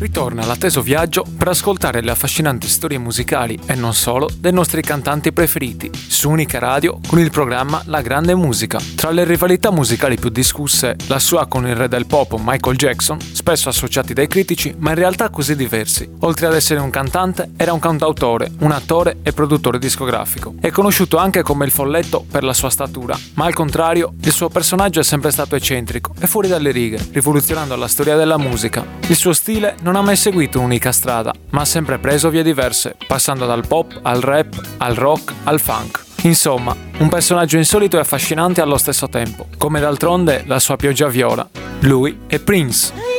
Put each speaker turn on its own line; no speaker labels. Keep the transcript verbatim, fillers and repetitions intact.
ritorna all'atteso viaggio per ascoltare le affascinanti storie musicali e non solo dei nostri cantanti preferiti, su Unica Radio con il programma La Grande Musica. Tra le rivalità musicali più discusse, la sua con il re del pop Michael Jackson, spesso associati dai critici ma in realtà così diversi. Oltre ad essere un cantante, era un cantautore, un attore e produttore discografico. È conosciuto anche come il folletto per la sua statura, ma al contrario, il suo personaggio è sempre stato eccentrico e fuori dalle righe, rivoluzionando la storia della musica. Il suo stile non ha mai seguito un'unica strada, ma ha sempre preso vie diverse, passando dal pop al rap, al rock, al funk. Insomma, un personaggio insolito e affascinante allo stesso tempo, come d'altronde la sua pioggia viola. Lui è Prince.